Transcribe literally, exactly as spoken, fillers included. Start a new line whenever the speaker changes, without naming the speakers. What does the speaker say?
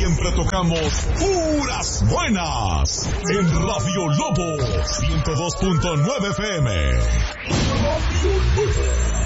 siempre tocamos puras buenas. En Radio Lobo ciento dos punto nueve F M. Radio Lobo.